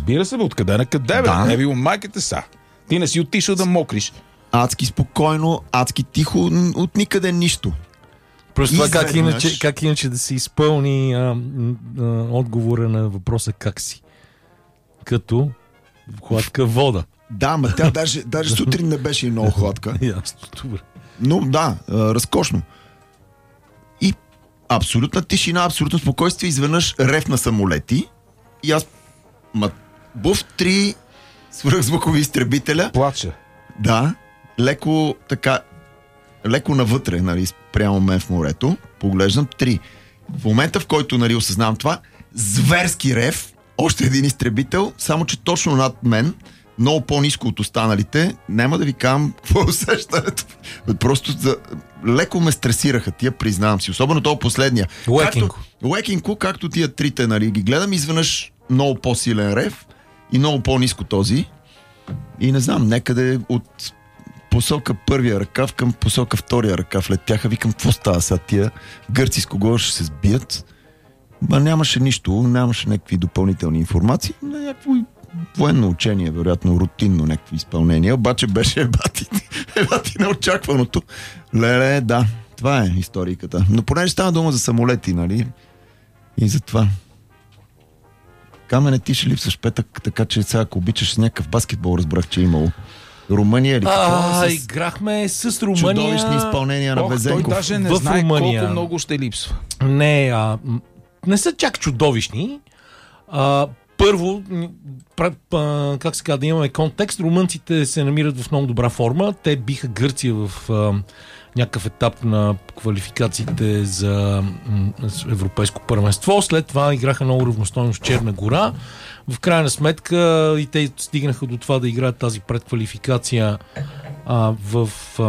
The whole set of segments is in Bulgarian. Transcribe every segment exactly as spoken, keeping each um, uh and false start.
Разбира се, бе, откъде на къде, бе? Да. Не било майката са. Ти не си отишъл да мокриш. Адски спокойно, адски тихо, от никъде нищо. Просто това как Изведнъж. иначе, как иначе да се изпълни а, а, отговора на въпроса как си. Като хладка вода. Да, ма тя даже, даже сутрин не беше и много хладка. Ясно, добре. Но да, а, разкошно. И абсолютна тишина, абсолютно спокойствие, изведнъж рев на самолети. И аз, ма, буф, три свръхзвукови изтребителя. Плача. Да, леко така, леко навътре, нали, прямо мен в морето. Поглеждам, три. В момента, в който, нали, осъзнавам това, зверски рев, още един изтребител, само че точно над мен, много по-ниско от останалите, няма да ви казвам какво е усещането. Просто за... леко ме стресираха тия, признавам си. Особено това последния. Уекинко. Както, уекинко, както тия трите, нали, ги гледам, изведнъж много по-силен рев и много по-ниско този. И не знам, някъде от посока първия ръкав към посока втория ръкав летяха. Викам, какво става сега тия гърци с кого ще се сбият? Ма нямаше нищо, нямаше някакви допълнителни информации. Някакво военно учение, вероятно рутинно някакви изпълнения. Обаче беше ебати, ебати неочакваното. Леле, да, това е историката. Но понеже става дума за самолети, нали? И за това. Камене, ти ще липсваш петък, така че сега, ако обичаш с някакъв баскетбол, разбрах, че е имало. Румъния или какво? А, С играхме с Румъния. чудовищни изпълнения на Ох, той Везенков. даже не в знае Румъния. колко много ще липсва. Не, а, м- не са чак чудовищни. А, първо, м, пра- а, как се казва, да имаме контекст, румънците се намират в много добра форма. Те биха Гърция в а, някакъв етап на квалификациите за м, европейско първенство. След това играха много равностойно с Черна гора. В крайна сметка и те стигнаха до това да играят тази предквалификация а, в... А,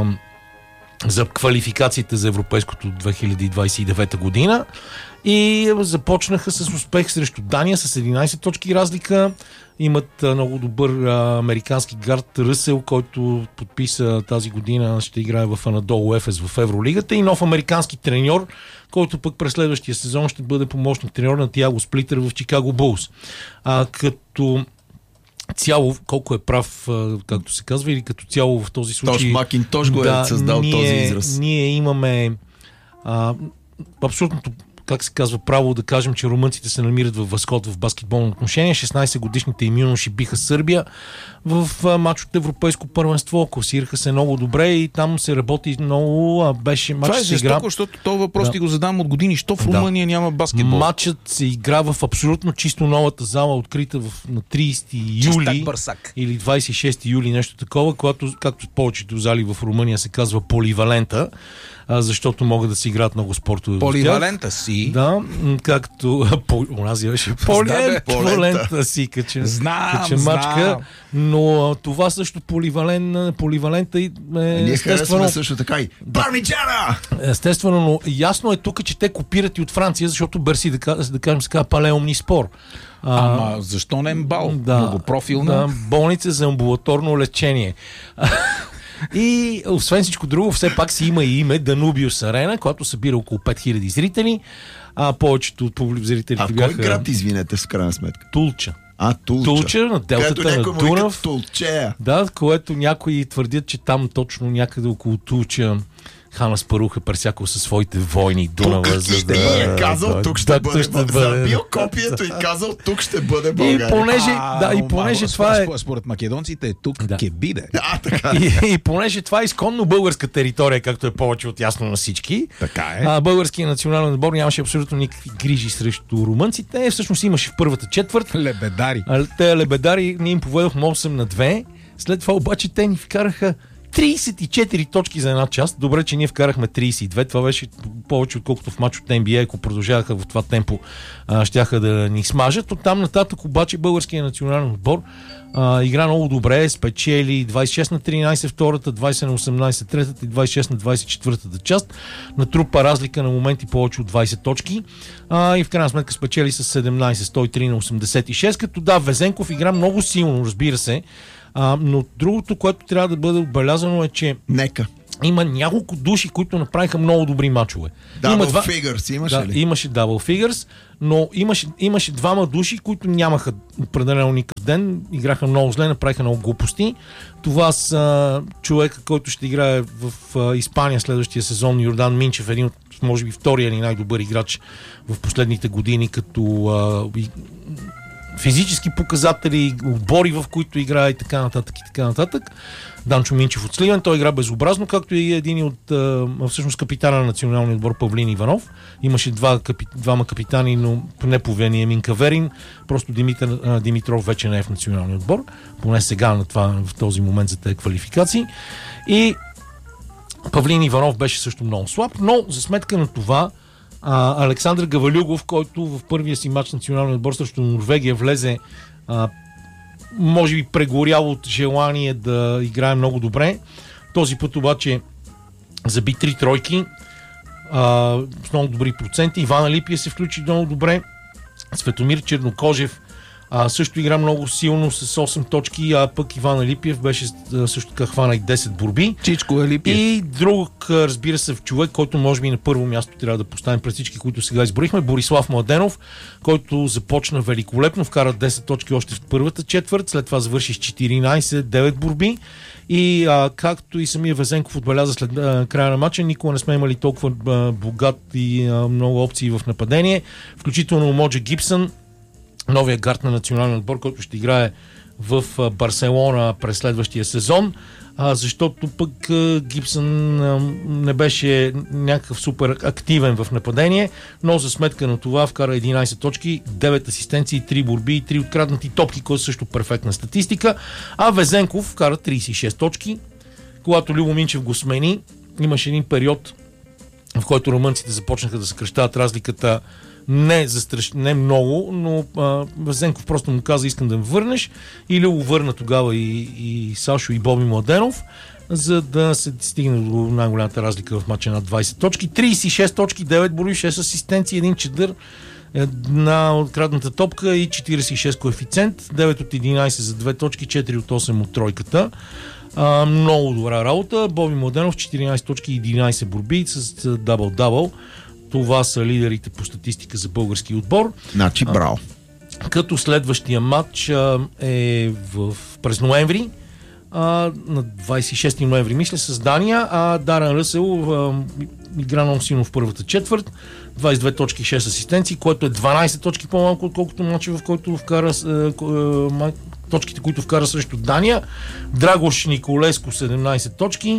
за квалификациите за европейското две хиляди двадесет и девета година и започнаха с успех срещу Дания с единадесет точки разлика. Имат а, много добър а, американски гард Ръсел, който подписа тази година, ще играе в Анадолу Ефес в Евролигата, и нов американски треньор, който пък през следващия сезон ще бъде помощник треньор на Тиаго Сплитър в Чикаго Булс. А, като цяло, колко е прав, както се казва, или като цяло в този случай... Тош Макинтош го да, е създал ние, този израз. Ние имаме а, абсолютното, как се казва, право да кажем, че румънците се намират във възход в баскетболно отношение. шестнадесет годишните им юноши биха Сърбия в а, матч от европейско първенство. Класираха се много добре и там се работи много. А, беше матч. Това е се игра... жестоко, защото този въпрос Да. ти го задам от години. Що в Румъния Да. няма баскетбол? Матчът се игра в абсолютно чисто новата зала, открита в, на тридесети юли бърсак. или двадесет и шести юли, нещо такова, когато, както повечето зали в Румъния се казва поливалента, а, защото могат да се играят много спортове. Поливалента си. Да, м, както по, унази беше полента, полента. полента си, каче, Знам, каче знам. мачка, но а, това също поливален, поливалента и е, Ние естествено, харесваме също така и Пармиджана! естествено, но ясно е тук, че те копират и от Франция, защото Берси, да, ка- да кажем, се казва Пале Омниспор. А, Ама защо не Мбал? да, Многопрофилна. да, болница за амбулаторно лечение. И освен всичко друго, все пак си има и име Данубиус Арена, която събира около пет хиляди зрители. А повечето от зрителите А в бяха... кой град, извинете, в крайна сметка? Тулча. А, Тулча. Тулча, на делтата Където на някой му вика Дунав. Тулчея. Да, което някои твърдят, че там точно някъде около Тулча Хан Аспарух е пресякал със своите войни Дунава. Тук за ще да- е казал, да, тук ще да, бъде. ще бъде. Забил копието и казал, тук ще бъде И България. понеже, А, да, и но, понеже а, това е... според, според македонците е тук Да. ке биде. А, така. И, и понеже това е изконно българска територия, както е повече от ясно на всички, Така е. а, българският национален отбор нямаше абсолютно никакви грижи срещу румънците. Всъщност имаше в първата четвърт. Лебедари. А, те лебедари, ние им поведохме осем на две. След това обаче те ни вкараха тридесет и четири точки за една част. Добре, че ние вкарахме тридесет и две. Това беше повече отколкото в матч от Ен Би Ей. Ако продължаваха в това темпо, а, щяха да ни смажат. От там нататък обаче българският национален отбор а, игра много добре. Спечели двадесет и шест на тринадесет втората, двадесет на осемнадесет третата и двадесет и шест на двадесет и четвъртата част. Натрупа разлика на моменти повече от двадесет точки. А, и в крайна сметка спечели с седемнадесет, сто и три на осемдесет и шест. Като да, Везенков игра много силно, разбира се. А, но другото, което трябва да бъде отбелязано е, че Нека. има няколко души, които направиха много добри мачове. Double Има два... figures имаше да, ли? Имаше double figures, но имаше, имаше двама души, които нямаха определено никакъв ден, играха много зле, направиха много глупости. Това са човека, който ще играе в а, Испания следващия сезон, Йордан Минчев, един от, може би, втория или най-добър играч в последните години, като а, и, физически показатели, отбори, в които играе и така нататък и така нататък. Данчо Минчев от Сливен, той игра безобразно, както и един от а, всъщност капитана на националния отбор Павлин Иванов. Имаше два, капи, двама капитани, но не по вение Минка Верин. Просто Димитър а, Димитров вече не е в националния отбор. Поне сега на това, в този момент за тези квалификации. И Павлин Иванов беше също много слаб, но за сметка на това а, Александър Гавалюгов, който в първия си матч националния отбор срещу Норвегия влезе а, може би прегорял от желание да играе много добре. Този път обаче заби три тройки а, с много добри проценти. Иван Алипия се включи много добре. Светомир Чернокожев а, също игра много силно с осем точки, а пък Иван Алипиев беше също така хвана и десет борби. Чичко Алипиев. И друг, разбира се, човек, който може би на първо място трябва да поставим пред всички, които сега изборихме, Борислав Младенов, който започна великолепно, вкара десет точки още в първата четвърт, след това завърши с четиринайсет, девет борби. И а, както и самия Везенков отбеляза след а, края на матча, никога не сме имали толкова а, богат и а, много опции в нападение, включително Моджа Гибсън, новия гард на националния отбор, който ще играе в а, Барселона през следващия сезон, а, защото пък а, Гибсън а, не беше някакъв супер активен в нападение, но за сметка на това вкара единайсет точки, девет асистенции, три борби и три откраднати топки, което е също перфектна статистика, а Везенков вкара трийсет и шест точки. Когато Любо Минчев го смени, имаше един период, в който румънците започнаха да съкращават разликата не, застраш... не много, но а, Везенков просто му каза: искам да ме върнеш, или го върна тогава и, и Сашо и Боби Младенов, за да се стигне до най-голямата разлика в матча на двайсет точки. трийсет и шест точки, девет борби, шест асистенции, един чедър, една открадната топка и четирийсет и шест коефициент, девет от единайсет за две точки, четири от осем от тройката. А, много добра работа. Боби Младенов четиринайсет точки и единайсет борби с дабъл-дабъл. Това са лидерите по статистика за български отбор. Значи, браво. А, като следващия матч а, е в, през ноември, а, на двайсет и шести ноември, мисля, с Дания, а Дарен Ръсел а, игра много силно в първата четвърт, двайсет и две точки, шест асистенции, което е дванайсет точки по-малко, отколкото матча, в който вкара а, а, точките, които вкара срещу Дания. Драгош Николеско седемнайсет точки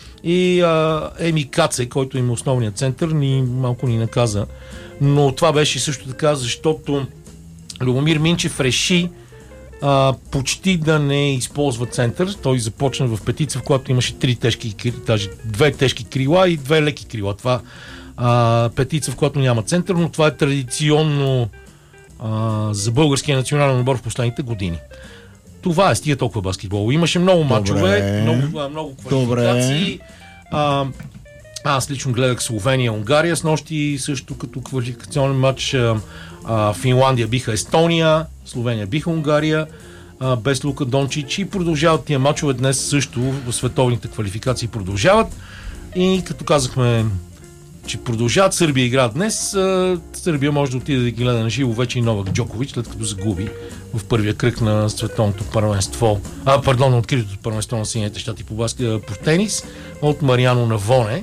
и а, Еми Каце, който има основният център, ни малко ни наказа. Но това беше също така, защото Любомир Минчев реши а, почти да не използва център. Той започна в петица, в която имаше три тежки, даже две тежки крила и две леки крила. Това а, петица, в която няма център, но това е традиционно а, за българския национален отбор в последните години. Това е, стига толкова баскетбол. Имаше много мачове, много, много квалификации. А, аз лично гледах Словения-Унгария с нощи, също като квалификационен матч. А, Финландия биха Естония, Словения биха Унгария, а, без Лука Дончич, и продължават тия мачове днес също в световните квалификации продължават. И като казахме, че продължават, Сърбия игра днес, а, Сърбия може да отиде да ги гледа на живо вече и Новак Джокович, след като загуби в първия кръг на световното първенство, а, пардон, на откритото първенство на Съединените щати по, баски, по тенис от Мариано Навоне.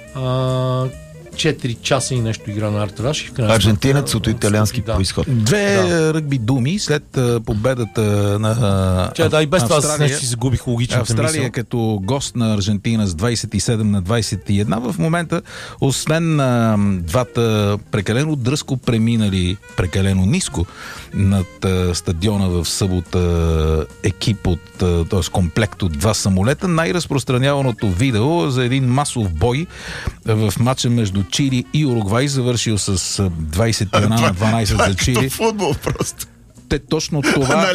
А, четири часа и нещо игра на Артраш. Аржентинец от италиански да. происход. Две Да. ръгби думи след а, победата на Че, да, и без това Австралия. си загубих логичната Австралия мисъл. като гост на Аржентина с двайсет и седем на двайсет и едно. В момента, освен а, двата прекалено дръско преминали, прекалено ниско над а, стадиона в събота екип от, т.е. комплект от два самолета, най-разпространяваното видео за един масов бой в матча между Чили и Уругвай, завършил с двайсет и едно на дванайсет за Чили. Като футбол просто. Те точно това, Нали?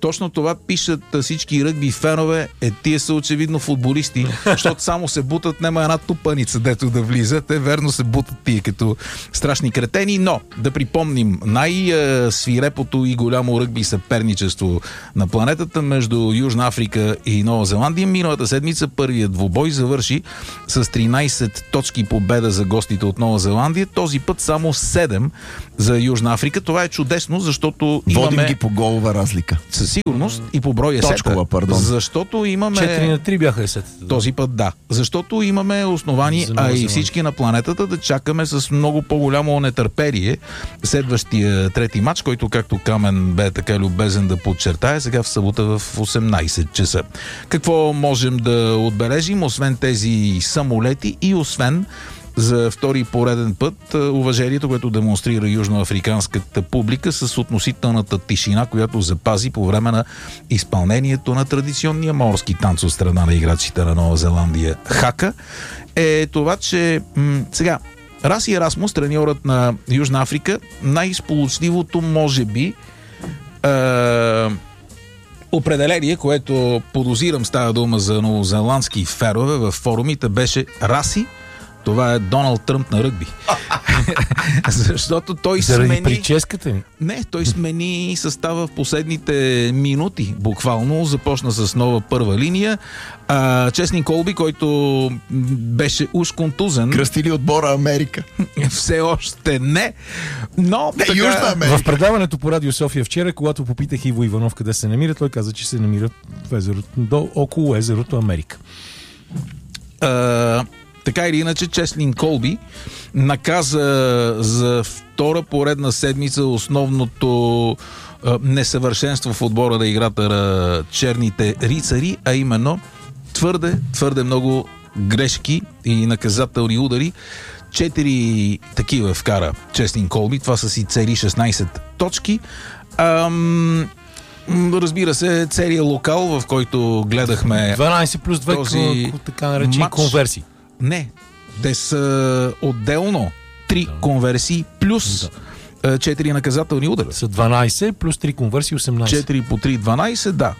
Точно това пишат всички ръгби фенове. Е, тия са очевидно футболисти, защото само се бутат, нема една тупаница, дето да влизат. Те верно се бутат тия като страшни кретени, но да припомним най-свирепото и голямо ръгби съперничество на планетата между Южна Африка и Нова Зеландия. Миналата седмица първият двубой завърши с тринайсет точки победа за гостите от Нова Зеландия. Този път само седем за Южна Африка. Това е чудесно, защото имаме... Водим ги по голова разлика. Със сигурност и по брой есета. Точкова, пардон. Защото имаме... четири на три бяха есетата. Този път да. Защото имаме основани, а и всички на планетата да чакаме с много по-голямо нетърпение следващия трети матч, който, както Камен бе така любезен да подчертае, сега в събота в осемнайсет часа. Какво можем да отбележим, освен тези самолети и освен за втори пореден път уважението, което демонстрира южноафриканската публика с относителната тишина, която запази по време на изпълнението на традиционния морски танц от страна на играчите на Нова Зеландия хака, е това, че м- сега Раси Ерасмус, треньорът на Южна Африка, най-сполучливото може би е, определение, което подозирам става дума за новозеландски ферове в форумите, беше Раси. Това е Доналд Тръмп на ръгби. Защото той Заради смени... прическата ми. Не, той смени състава в последните минути. Буквално започна с нова първа линия. А, Честни Колби, който беше уж контузен. Кръстили отбора Америка. Все още не. Но не, така... Южна Америка. В предаването по Радио София вчера, когато попитах Иво Иванов къде се намира, той каза, че се намира в езерото, до, около езерото Америка. А... Така или иначе, Чеслин Колби наказа за втора поредна седмица основното а, несъвършенство в отбора на играта на черните рицари, а именно твърде, твърде много грешки и наказателни удари. Четири такива вкара Чеслин Колби. Това са си цели шестнайсет точки. Ам... Разбира се, целият локал, в който гледахме дванайсет плюс две този така наречени матч, конверсии. Не, те са отделно три да. конверсии плюс да. четири наказателни удара. Са дванайсет плюс три конверсии, осемнайсет. четири по три, дванайсет, да.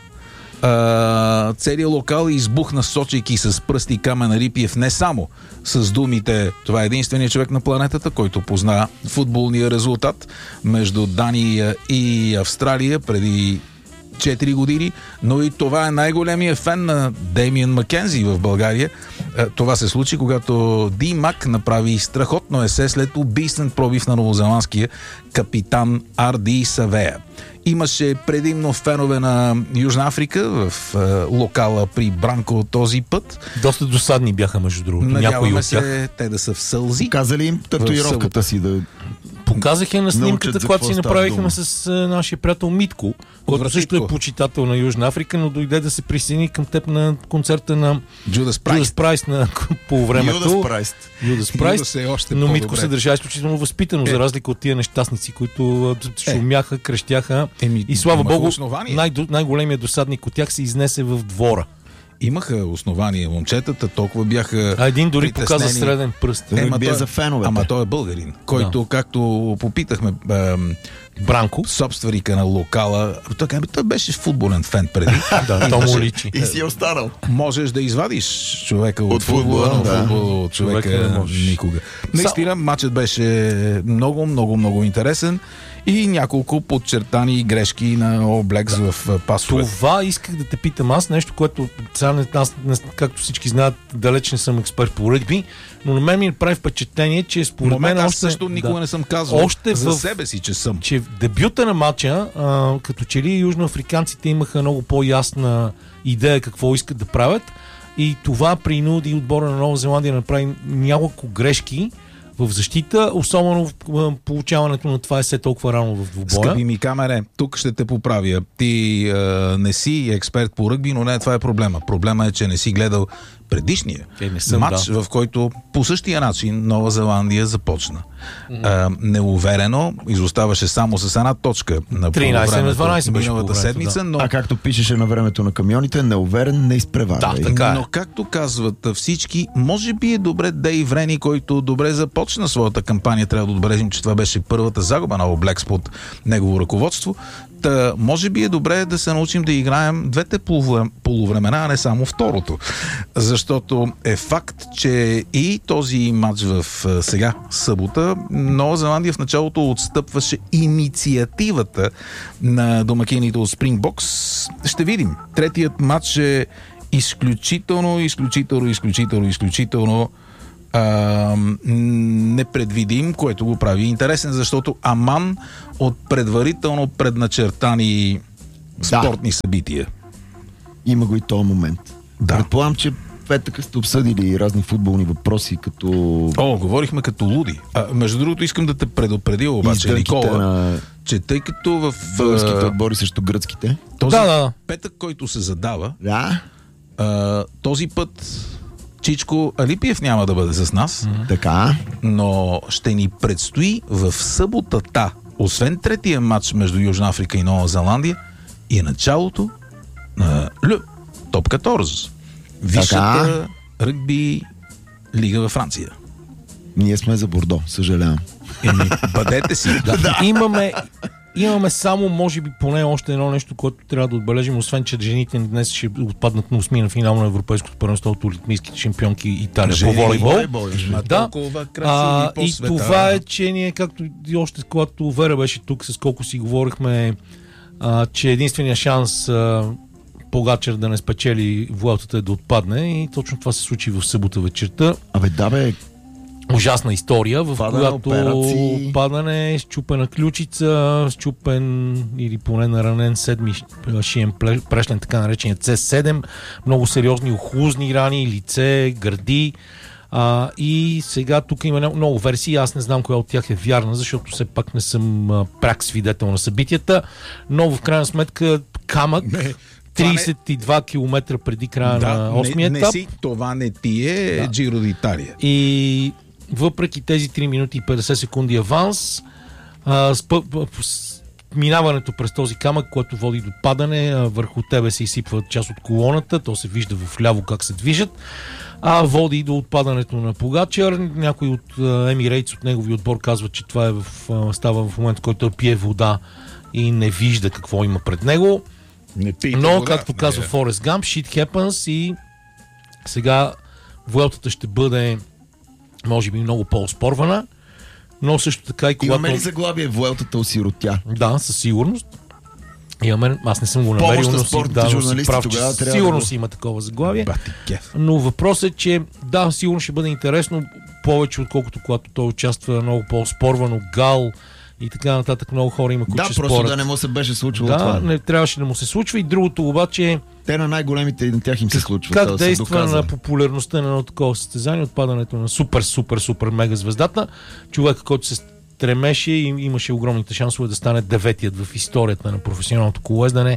А, целият локал избухна, сочейки с пръсти Камен Рипиев не само с думите "това е единственият човек на планетата, който позна футболния резултат между Дания и Австралия преди четири години, но и това е най-големия фен на Деймиан Маккензи в България. Това се случи, когато Ди Мак направи страхотно есе след убийствен пробив на новозеландския капитан Арди Савея. Имаше предимно фенове на Южна Африка в е, локала при Бранко този път. Доста досадни бяха, между другото. Надяваме се те да са в сълзи. Казали им татуировката си да... Показах я на снимката, която си направихме с а, нашия приятел Митко, който също е почитател на Южна Африка, но дойде да се присъедини към теб на концерта на Джудас Прайст. Прайст на, по времето. Юдас Прайст. Юдас Прайст. Е още но по-добре. Митко се държа изключително възпитано, е. за разлика от тия нещастници, които шумяха, крещяха. Еми, и слава Богу, най- най-големият досадник от тях се изнесе в двора. Имаха основания момчетата, толкова бяха А един дори притеснени. показа среден пръст. Ема той, за феновете. Ама той е българин, който, да. както попитахме ем, Бранко, собственика на локала, той, той беше футболен фен преди. да, то му личи. И си е останал. Можеш да извадиш човека от, от футбола, футбола, да. футбола от човека, човека не можеш. Никога. Наистина, матчът беше много, много, много интересен и няколко подчертани грешки на All Blacks в пасове. Това исках да те питам аз, нещо, което сега не, аз, не, както всички знаят, далеч не съм експерт по ръгби, но на мен ми прави впечатление, че според Момент, мен аз още... също никога да, не съм казвал още за в, себе си, че съм. Че в дебюта на матча, а, като че ли южноафриканците имаха много по-ясна идея какво искат да правят и това принуди отбора на Нова Зеландия да направи няколко грешки в защита, особено в получаването на това есе толкова рано в двубоя. Скъпи ми Камере, тук ще те поправя. Ти е, не си експерт по ръгби, но не това е проблема. Проблема е, че не си гледал предишния съм, матч, да. в който по същия начин Нова Зеландия започна. Mm-hmm. Е, неуверено, изоставаше само с една точка на тринайсет на дванайсет миналата седмица, да. но... А както пишеше на времето на камионите, неуверен, не изпреварва. Да, така е. Но както казват всички, може би е добре Дей Врени, който добре започна своята кампания. Трябва да отбележим, че това беше първата загуба на All Blacks под негово ръководство. Та, може би е добре да се научим да играем двете полувремена, а не само второто. Защото е факт, че и този матч в сега събота, Нова Зеландия в началото отстъпваше инициативата на домакините от Спрингбокс. Ще видим. Третият матч е изключително, изключително, изключително, изключително а, непредвидим, което го прави интересен, защото Аман от предварително предначертани да. спортни събития. Има го и този момент. Да. Предполагам, че петък сте обсъдили разни футболни въпроси, като... О, говорихме като луди. А, между другото, искам да те предупредя обаче, Никола, на... че тъй като в... българските отбори срещу гръцките. Този да, да. петък, който се задава, да. а, този път Чичко Алипиев няма да бъде с нас. Mm-hmm. Така. Но ще ни предстои в съботата, освен третия матч между Южна Африка и Нова Зеландия, и е началото на Ле Топ четиринадесет. Висшата ръгби лига във Франция. Ние сме за Бордо, съжалявам. Еми, бъдете си. Да. Да. Имаме, имаме само, може би, поне още едно нещо, което трябва да отбележим, освен, че жените днес ще отпаднат на осми на финал на Европейското първенство от олимпийските шампионки Италия по волейбол. волейбол да. А, и това е, че ние, както и още когато Вера беше тук, с колко си говорихме, а, че единственият шанс а, Погачар да не спечели Vuelta е да отпадне, и точно това се случи в събота вечерта. Абе, да бе. Ужасна история, в падане, която операции. падане, счупена ключица, счупен или поне наранен седми шиен прешлен, така наречения С седем, много сериозни охлузни рани, лице, гърди. А, и сега тук има много версии, аз не знам коя от тях е вярна, защото все пак не съм а, пряк свидетел на събитията, но в крайна сметка камък тридесет и два километра преди края да, на осмия етап. Не си, това не ти е да. Джиро d'Италия. И въпреки тези три минути и петдесет секунди аванс, а, спъ, с, минаването през този камък, което води до падане, а, върху тебе се изсипва част от колоната, то се вижда в ляво как се движат, а води до отпадането на Погачар. Някой от Emirates, от негови отбор, казва, че това е в, а, става в момента, който пие вода и не вижда какво има пред него. Не Но, вода, както казва Форест Гамп, shit happens, и сега Vueltата ще бъде може би много по-оспорвана, но също така и когато... Имаме ли заглавие Vueltата осиротя? Да, със сигурност. Имаме, аз не съм го намерил, но си, да, но си прав, че сигурно да си има такова заглавие. Но въпросът е, че да, сигурно ще бъде интересно, повече отколкото когато той участва много по-оспорвано, Гал и така нататък, много хора има, които да, ще просто спорят. Да, не му се беше случвало да, това. Да, не трябваше да му се случва. И другото обаче... Те на най-големите и на тях им се случва. Как действа на популярността на едно такова състезание, отпадането на супер, супер, супер мега звездата. Човек, който се стремеше и имаше огромните шансове да стане деветият в историята на професионалното колоездене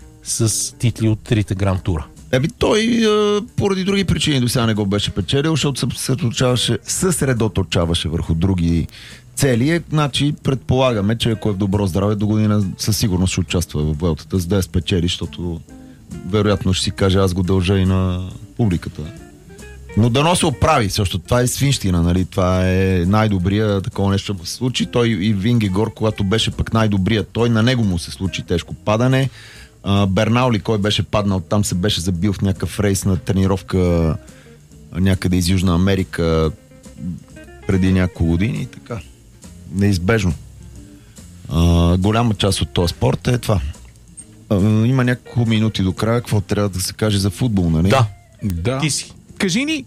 с титли от трите Гранд Тура. Еби той поради други причини до сега не го беше печелил, защото се съсредоточаваше, съсредоточаваше върху други цели. Е, значи предполагаме, че ако е в добро здраве, до година със сигурност ще участва в Vueltата, за да я спечели, защото вероятно ще си каже, аз го дължа и на публиката. Но дано се оправи, защото това е свинщина, нали? Това е най-добрия, такова нещо се случи. Той и Вингегор, когато беше пък най-добрият, той на него му се случи тежко падане. Бернаули, кой беше паднал, там се беше забил в някакъв рейс на тренировка някъде из Южна Америка преди няколко години и така. Неизбежно. А, голяма част от този спорт е това. А, има няколко минути до края, какво трябва да се каже за футбол, нали? Да. Да. Ти си. Кажи ни,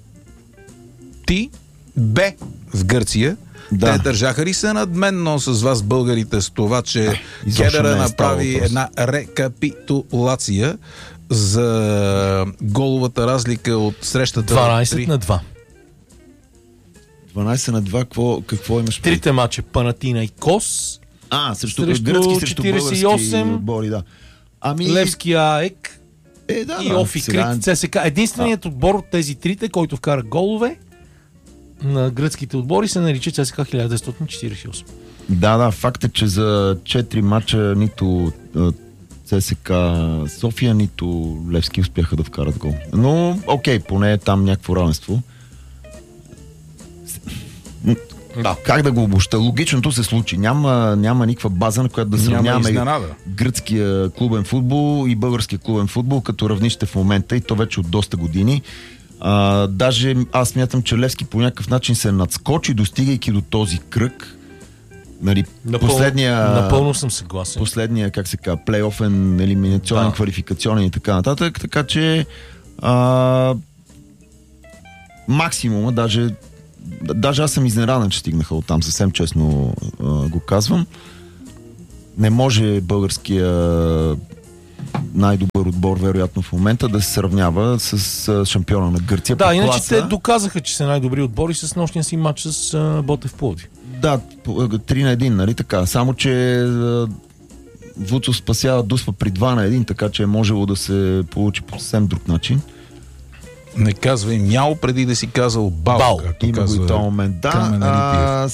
ти бе в Гърция. Да. Те държаха ли се надменно с вас българите с това, че Кедъра направи една рекапитулация за головата разлика от срещата? дванайсет на два. дванайсет на два, какво, какво имаш? Трите мача, Панатина и Кос. А, срещу, срещу гръцки, срещу четирийсет и осем, български отбори, да. Ами... Левски АЕК е, да, и да, Офи сега... Крит ЦСК. Единственият отбор от тези трите, който вкара голове на гръцките отбори, се нарича ЦСК хиляда деветстотин четирийсет и осем. Да, да, факт е, че за четири мача нито ЦСК София, нито Левски успяха да вкарат гол. Но, окей, поне е там някакво равенство. Да. Как да го обобща? Логичното се случи. Няма, няма никаква база, на която да сравняваме гръцкия клубен футбол и българския клубен футбол като равнище в момента, и то вече от доста години. А, даже аз смятам, че Левски по някакъв начин се надскочи, достигайки до този кръг. Нали, Напълно, последния, напълно съм съгласен. Последния, как се казва, плейофен, елиминационен, да. Квалификационен и така нататък. Така че а, максимума, даже, даже аз съм изненадан, че стигнаха оттам, съвсем честно а, го казвам. Не може българския най-добър отбор, вероятно в момента, да се сравнява с а, шампиона на Гърция. Да, по иначе класа. те доказаха, че са най-добри отбори с нощния си матч с а, Ботев Пловдив. Да, три на един, нали така. Само, че а, Вуцов спасява Дуспа при два на един, така че е можело да се получи по съвсем друг начин. Не казвай мяо преди да си казал бал. Бал. Има го и този момент. Да, а,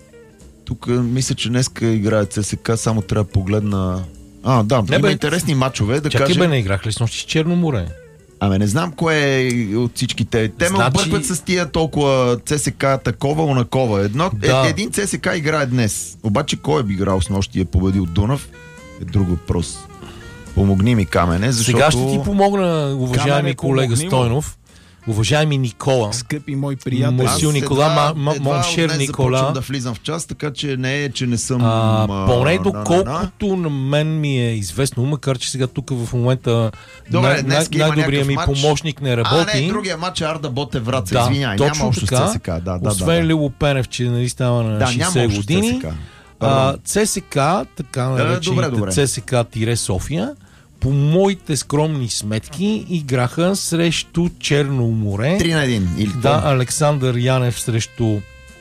тук мисля, че днеска играе ЦСКА, само трябва да погледна. А, да, не, има бе, интересни матчове. Да чакай, кажем... бе, не играх ли с нощи с Черно море? Ами не знам кое е от всичките. Те значи... ме объркват с тия толкова ЦСКА такова, онакова. Едно, да. е, един ЦСКА играе днес. Обаче кой е би играл с нощи и е победил Дунав е друг въпрос. Помогни ми, Камене, защото... Сега ще ти помогна, уважаеми Камене, колега Стойнов. Уважаеми Никола. Скъпи мой приятел. Мусил Никола, Момшер Никола. Започвам да влизам в час, така че не е, че не съм... А, поне доколкото на мен ми е известно, макар че сега тук в момента Добре, най- най-добрият ми матч. помощник не работи. А, не, другия матч е Арда Ботев Враца, да, извиняй, няма общо с ЦСКА. Да, да, освен да, Лило Пенев, че нали става на да, шейсет години. А, ЦСКА, така наречените ЦСКА-София, по моите скромни сметки играха срещу Черно море. три на един. Или да, Александър Янев срещу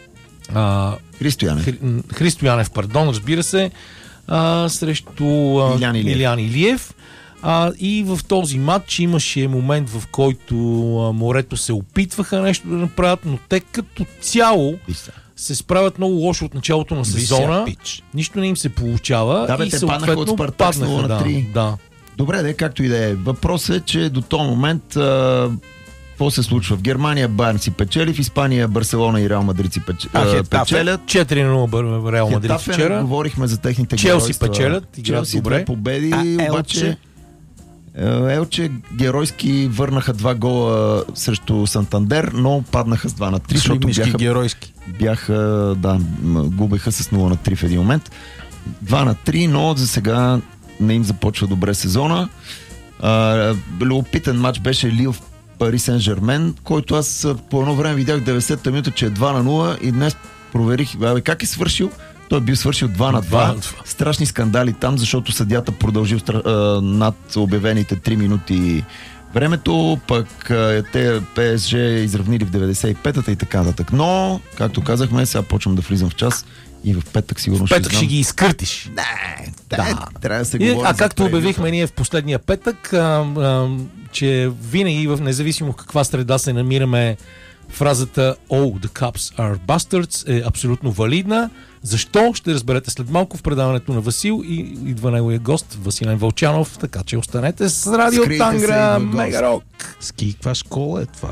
а, Христо Янев. Хри, Христо Янев, пардон, разбира се, а, срещу а, Илян Илиев. Илян Илиев. А, и в този матч имаше момент, в който а, морето се опитваха нещо да направят, но те като цяло се справят много лошо от началото на сезона. Нищо не им се получава. Да, бе, и те паднаха от Спартак с нула на три. Да, да. Добре, де, както и да е. Въпросът е, че до този момент а, какво се случва? В Германия Байерн си печели, в Испания Барселона и Реал Мадрид си печ... а, печелят. четири на нула Реал Мадрид вчера. Говорихме за техните геройства. Челси печелят, играят Челси добре. Две победи, а, обаче Елче геройски върнаха два гола срещу Сантандер, но паднаха с два на три, защото бяха, геройски. бяха, да, губеха с нула на три в един момент. два на три, но за сега не им започва добре сезона. А, любопитен матч беше Лил в Пари Сен-Жермен, който аз по едно време видях деветдесета минута, че е два на нула и днес проверих абе, как е свършил. Той е бил свършил два на два. Страшни скандали там, защото съдята продължил стра... над обявените три минути времето, пък те ПСЖ изравнили в деветдесет и пета и така нататък. Но, както казахме, сега почвам да влизам в час и в петък сигурно в петък ще, ще ги изкъртиш. Не, да. Трябва да се и, говори. А както обявихме ние в последния петък, а, а, че винаги, в независимо в каква среда се намираме, фразата "Oh, the cops are bastards" е абсолютно валидна. Защо? Ще разберете след малко в предаването на Васил и идва неговия гост Василен Вълчанов, така че останете с Радио Скрийте Тангра, Мегарок. Ски, каква школа е това?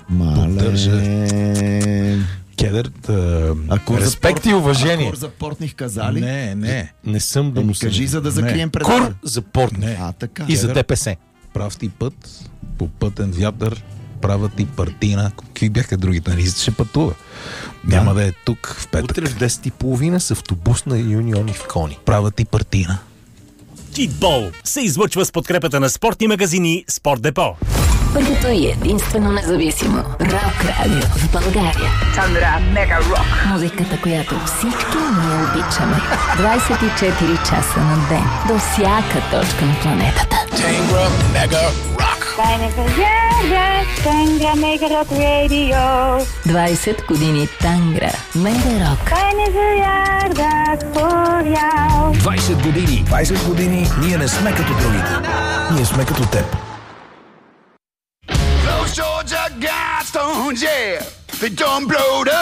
Мале... Кедър, респект и уважение. Кур за портних казали? Не, не. Не съм да му се... Кажи, за да закрием пред... Кур за портних. А, така. И за ДПС. Прав ти път, по пътен вятър, права ти партина. Какви бяха другите? Нали ще пътува. Да. Няма да е тук в петък. Утре в десет и половина с автобус на Юниони в Кони. Права ти партина. Титбол се излъчва с подкрепата на спортни магазини Спорт Депо. Първото и единствено независимо рок радио в България. Тангра Мега Рок. Музиката, която всички ние обичаме. двайсет и четири часа на ден. До всяка точка на планетата. Тангра Мега Рок. Тангра Мега Рок Радио. двайсет години Тангра Мега Рок. двайсет години. двайсет години ние не сме като другите. Ние сме като теб. Those Georgia Guidestones, yeah, they don't blow